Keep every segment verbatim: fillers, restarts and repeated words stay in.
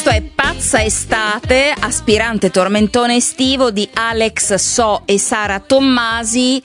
Questo è Pazza Estate, aspirante tormentone estivo di Alex So e Sara Tommasi.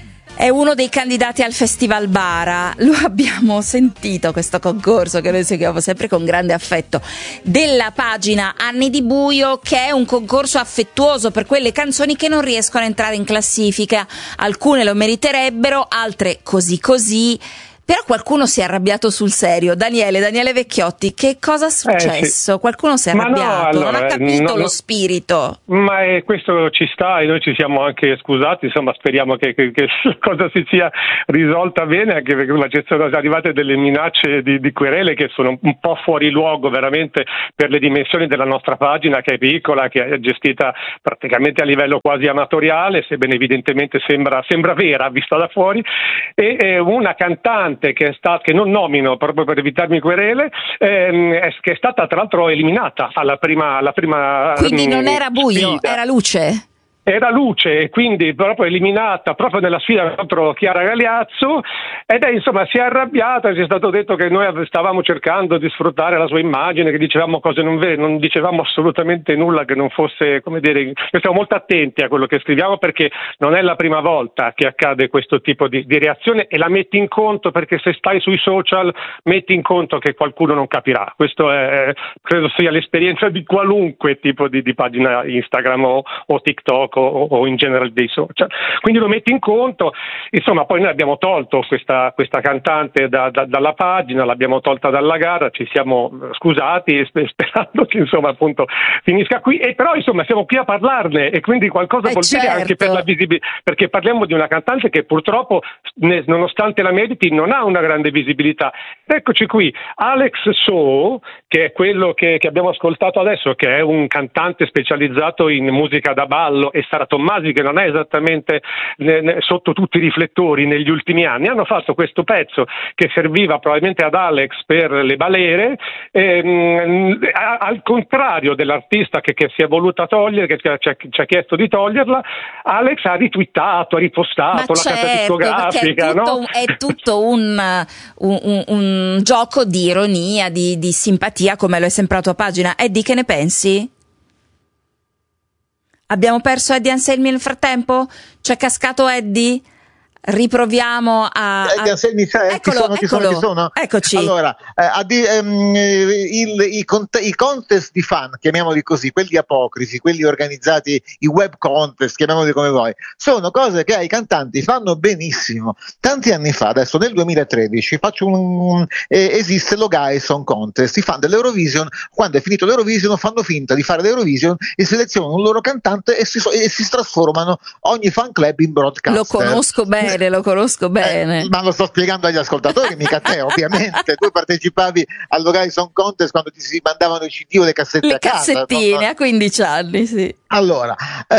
È uno dei candidati al Festival Bara. Lo abbiamo sentito questo concorso che noi seguiamo sempre con grande affetto, della pagina Anni di Buio, che è un concorso affettuoso per quelle canzoni che non riescono a entrare in classifica. Alcune lo meriterebbero, altre così così. Però qualcuno si è arrabbiato sul serio. Daniele, Daniele Vecchiotti, che cosa è successo? Eh, sì. Qualcuno si è arrabbiato, no, allora, non ha capito no, lo spirito. Ma eh, questo ci sta e noi ci siamo anche scusati, insomma speriamo che, che, che la cosa si sia risolta bene, anche perché ci sono arrivate delle minacce di, di querele che sono un po' fuori luogo veramente per le dimensioni della nostra pagina, che è piccola, che è gestita praticamente a livello quasi amatoriale, sebbene evidentemente sembra, sembra vera vista da fuori, e eh, una cantante che è stata, che non nomino proprio per evitarmi querele, ehm, è, che è stata tra l'altro eliminata alla prima, alla prima quindi non era buio, sfida. Era luce. Era luce e quindi proprio eliminata proprio nella sfida contro Chiara Galeazzo, ed è insomma si è arrabbiata. Ci è stato detto che noi stavamo cercando di sfruttare la sua immagine, che dicevamo cose non vere, non dicevamo assolutamente nulla che non fosse, come dire, noi stiamo molto attenti a quello che scriviamo, perché non è la prima volta che accade questo tipo di, di reazione, e la metti in conto, perché se stai sui social metti in conto che qualcuno non capirà. Questo è, credo sia l'esperienza di qualunque tipo di, di pagina Instagram o, o TikTok o in generale dei social, quindi lo metti in conto. Insomma, poi noi abbiamo tolto questa, questa cantante da, da, dalla pagina, l'abbiamo tolta dalla gara, ci siamo scusati sperando che insomma appunto finisca qui, e però insomma siamo qui a parlarne, e quindi qualcosa eh vuol certo. dire anche per la visibilità, perché parliamo di una cantante che purtroppo, nonostante la meriti, non ha una grande visibilità. Eccoci qui, Alex So, che è quello che, che abbiamo ascoltato adesso, che è un cantante specializzato in musica da ballo, e Sara Tommasi, che non è esattamente ne, ne, sotto tutti i riflettori negli ultimi anni, hanno fatto questo pezzo che serviva probabilmente ad Alex per le balere, ehm, a, al contrario dell'artista che, che si è voluta togliere, che ci ha, ci ha chiesto di toglierla. Alex ha ritwittato, ha ripostato Ma la certo, casa discografica, è tutto, no? È tutto un, un, un, un gioco di ironia, di, di simpatia, come lo è sempre la tua pagina. Eddie, che ne pensi? Abbiamo perso Eddie Anselmi nel frattempo? C'è cascato Eddie? Riproviamo a... a... Eddie Anselmi c'è? Eccolo, ci sono, ci sono, ci sono? Eccoci. Allora, eh, a di, ehm, il, i, cont- i contest di fan, chiamiamoli così, quelli apocrifi, quelli organizzati, i web contest, chiamiamoli come vuoi, sono cose che ai cantanti fanno benissimo. Tanti anni fa, adesso nel duemilatredici, faccio un, eh, esiste lo Guy Song Contest, i fan dell'Eurovision, quando è finito l'Eurovision, fanno finta di fare l'Eurovision e selezionano un loro cantante e si, e si trasformano ogni fan club in broadcaster. Lo conosco bene. Lo conosco bene, eh, ma lo sto spiegando agli ascoltatori, mica te, ovviamente. Tu partecipavi al Guy Song Contest quando ti si mandavano i C D o le cassette le a casa, cassettine no? A quindici anni, sì. Allora,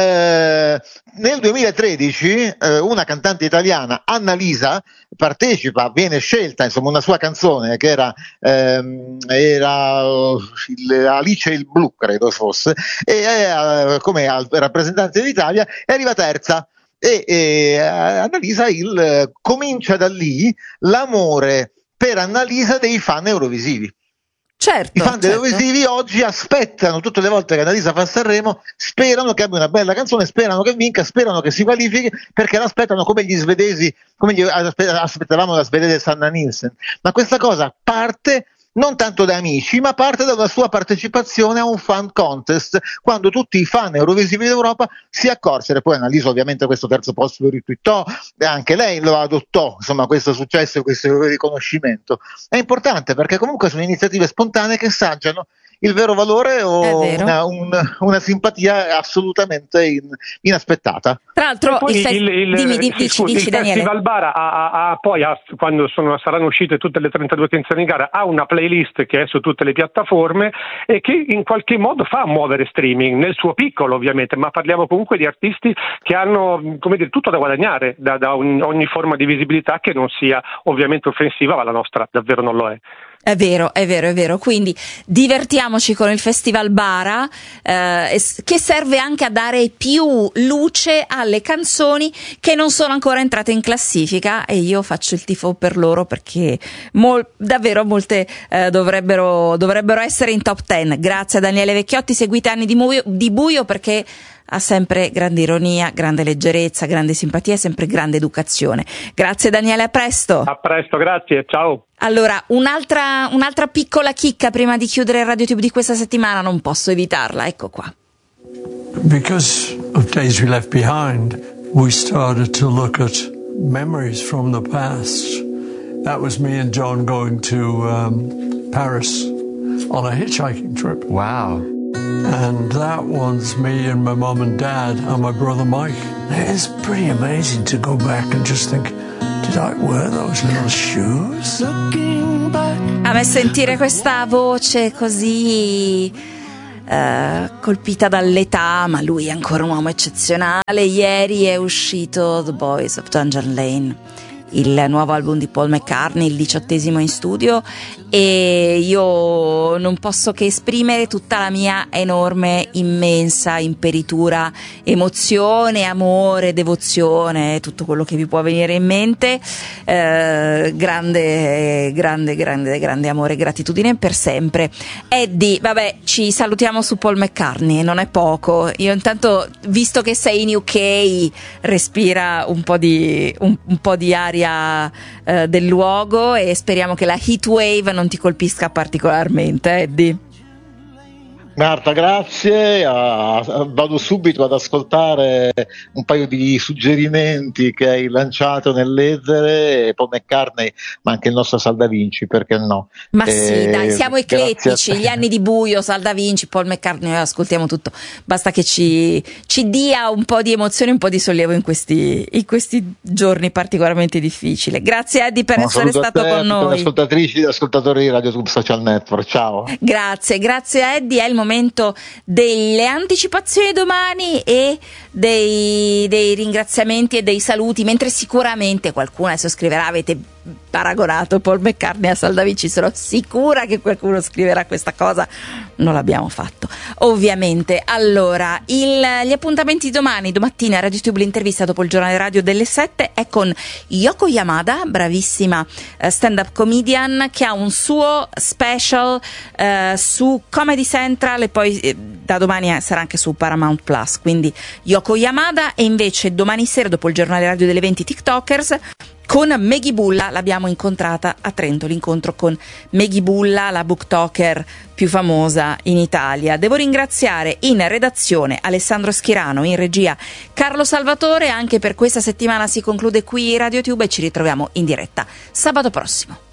eh, nel duemilatredici eh, una cantante italiana, Annalisa, partecipa, viene scelta, insomma, una sua canzone che era, ehm, era il, Alice il Blu, credo fosse, e eh, come rappresentante d'Italia è arriva terza. E, e Annalisa il, comincia da lì l'amore per Annalisa dei fan eurovisivi. Certo, I fan certo. eurovisivi oggi aspettano tutte le volte che Annalisa fa Sanremo, sperano che abbia una bella canzone, sperano che vinca, sperano che si qualifichi, perché l'aspettano come gli svedesi, come gli aspettavamo la svedese Sanna Nielsen. Ma questa cosa parte non tanto da amici, ma parte dalla sua partecipazione a un fan contest, quando tutti i fan eurovisivi d'Europa si accorsero. Poi Annalisa ovviamente questo terzo posto lo ritwittò, e anche lei lo adottò, insomma, questo successo e questo riconoscimento. È importante perché comunque sono iniziative spontanee che saggiano il vero valore o una, un, una simpatia assolutamente in, inaspettata. Tra l'altro il, fe- il, il, dimmi, dimmi, dici, scusi, dici, il Daniele. Festival Bara ha, ha, ha poi ha, quando sono, saranno uscite tutte le trentadue canzoni in gara, ha una playlist che è su tutte le piattaforme e che in qualche modo fa muovere streaming, nel suo piccolo ovviamente, ma parliamo comunque di artisti che hanno, come dire, tutto da guadagnare da, da ogni, ogni forma di visibilità che non sia ovviamente offensiva, ma la nostra davvero non lo è. È vero, è vero, è vero. Quindi divertiamoci con il Festival Bara, eh, che serve anche a dare più luce alle canzoni che non sono ancora entrate in classifica, e io faccio il tifo per loro, perché mol- davvero molte eh, dovrebbero, dovrebbero essere in top dieci. Grazie a Daniele Vecchiotti, seguite Anni di Buio, di Buio perché ha sempre grande ironia, grande leggerezza, grande simpatia e sempre grande educazione. Grazie Daniele, a presto. A presto, grazie, ciao. Allora, un'altra, un'altra piccola chicca prima di chiudere il RadioTube di questa settimana, non posso evitarla, ecco qua. Because of Days We Left Behind, we started to look at memories from the past. That was me and John going to um, Paris on a hitchhiking trip. Wow. And that one's me and my mum and dad and my brother Mike. It's pretty amazing to go back and just think, did I wear those little shoes? Looking back. A me sentire questa voce così uh, colpita dall'età, ma lui è ancora un uomo eccezionale. Ieri è uscito The Boys of Dungeon Lane, il nuovo album di Paul McCartney, il diciottesimo in studio, e io non posso che esprimere tutta la mia enorme, immensa, imperitura, emozione, amore, devozione, tutto quello che vi può venire in mente. Eh, grande, grande, grande, grande amore e gratitudine per sempre. Eddie, vabbè, ci salutiamo su Paul McCartney, non è poco. Io intanto, visto che sei in U K, respira un po' di, un, un po' di aria eh, del luogo, e speriamo che la heat wave non ti colpisca particolarmente, Eddie. Marta, grazie. Uh, vado subito ad ascoltare un paio di suggerimenti che hai lanciato nell'etere, Paul McCartney, ma anche il nostro Sal Da Vinci, perché no? Ma eh, sì, dai, siamo eclettici, gli Anni di Buio, Sal Da Vinci, Paul McCartney, noi ascoltiamo tutto, basta che ci, ci dia un po' di emozione, un po' di sollievo in questi, in questi giorni particolarmente difficili. Grazie Eddie per un essere stato te, con noi. Le ascoltatrici e ascoltatori di RadioTube Social Network, ciao. Grazie, grazie Eddie, è il momento delle anticipazioni domani e dei, dei ringraziamenti e dei saluti, mentre sicuramente qualcuno adesso scriverà: avete paragonato Paul McCartney a Sal Da Vinci. Sono sicura che qualcuno scriverà questa cosa, non l'abbiamo fatto ovviamente. Allora, il, gli appuntamenti di domani, domattina a RadioTube l'intervista dopo il giornale radio delle sette è con Yoko Yamada, bravissima uh, stand-up comedian, che ha un suo special uh, su Comedy Central, e poi eh, da domani eh, sarà anche su Paramount Plus, quindi Yoko Yamada. E invece domani sera, dopo il giornale radio delle venti, TikTokers con Maggie Bulla. L'abbiamo incontrata a Trento, l'incontro con Maggie Bulla, la booktalker più famosa in Italia. Devo ringraziare in redazione Alessandro Schirano, in regia Carlo Salvatore. Anche per questa settimana si conclude qui RadioTube e ci ritroviamo in diretta sabato prossimo.